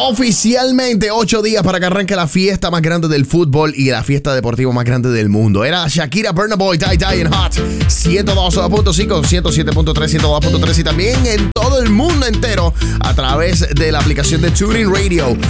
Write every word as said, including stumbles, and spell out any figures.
Oficialmente ocho días para que arranque la fiesta más grande del fútbol y la fiesta deportiva más grande del mundo. Era Shakira, Burna Boy, Die Die and Hot. ciento dos punto cinco, ciento siete punto tres, ciento dos punto tres y también en todo el mundo entero a través de la aplicación de TuneIn Radio.